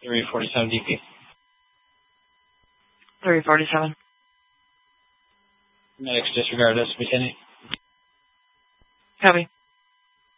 347 DP. 347. Medics disregard us, Lieutenant. Copy.